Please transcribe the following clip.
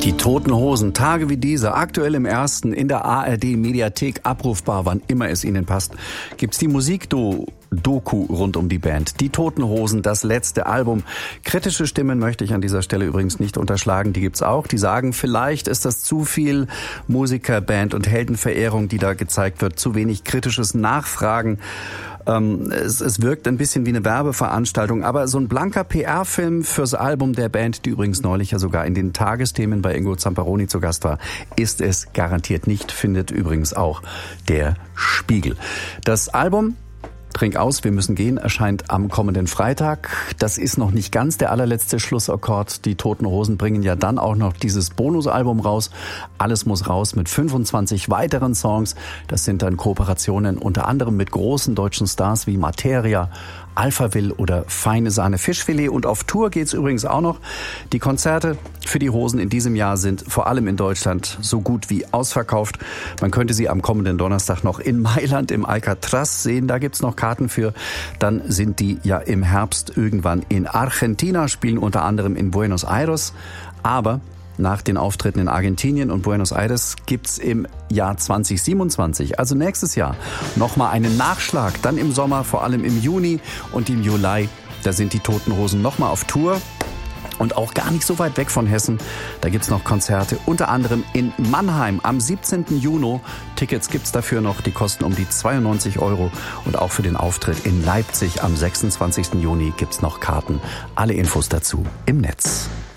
Die Toten Hosen, Tage wie diese, aktuell im Ersten, in der ARD-Mediathek abrufbar, wann immer es Ihnen passt, gibt's die Musikdoku rund um die Band. Die Toten Hosen, das letzte Album. Kritische Stimmen möchte ich an dieser Stelle übrigens nicht unterschlagen, die gibt's auch. Die sagen, vielleicht ist das zu viel Musiker, Band und Heldenverehrung, die da gezeigt wird, zu wenig kritisches Nachfragen. Es wirkt ein bisschen wie eine Werbeveranstaltung, aber so ein blanker PR-Film fürs Album der Band, die übrigens neulich ja sogar in den Tagesthemen bei Ingo Zamperoni zu Gast war, ist es garantiert nicht, findet übrigens auch der Spiegel. Das Album Trink aus, wir müssen gehen, erscheint am kommenden Freitag. Das ist noch nicht ganz der allerletzte Schlussakkord. Die Toten Hosen bringen ja dann auch noch dieses Bonusalbum raus. Alles muss raus mit 25 weiteren Songs. Das sind dann Kooperationen unter anderem mit großen deutschen Stars wie Materia, Alphaville oder Feine Sahne Fischfilet. Und auf Tour geht's übrigens auch noch. Die Konzerte für die Hosen in diesem Jahr sind vor allem in Deutschland so gut wie ausverkauft. Man könnte sie am kommenden Donnerstag noch in Mailand im Alcatraz sehen. Da gibt's noch Karten für. Dann sind die ja im Herbst irgendwann in Argentina, spielen unter anderem in Buenos Aires. Aber nach den Auftritten in Argentinien und Buenos Aires gibt's im Jahr 2027, also nächstes Jahr, nochmal einen Nachschlag. Dann im Sommer, vor allem im Juni und im Juli, da sind die Toten Hosen nochmal auf Tour. Und auch gar nicht so weit weg von Hessen. Da gibt's noch Konzerte, unter anderem in Mannheim am 17. Juni. Tickets gibt's dafür noch, die kosten um die 92 €. Und auch für den Auftritt in Leipzig am 26. Juni gibt's noch Karten. Alle Infos dazu im Netz.